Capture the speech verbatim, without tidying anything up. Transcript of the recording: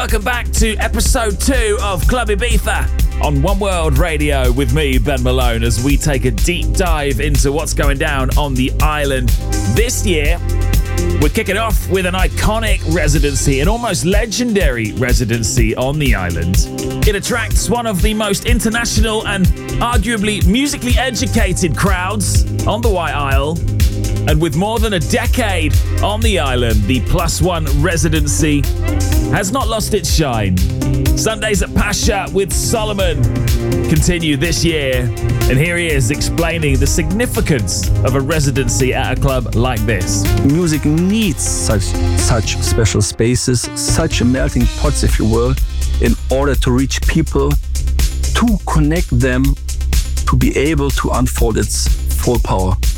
welcome back to episode two of Club Ibiza on One World Radio with me, Ben Malone, as we take a deep dive into what's going down on the island this year. We're kicking off with an iconic residency, an almost legendary residency on the island. It attracts one of the most international and arguably musically educated crowds on the White Isle. And with more than a decade on the island, the Plus One residency has not lost its shine. Sundays at Pacha with Solomon continue this year. And here he is explaining the significance of a residency at a club like this. Music needs such such special spaces, such melting pots, if you will, in order to reach people, to connect them, to be able to unfold its full power.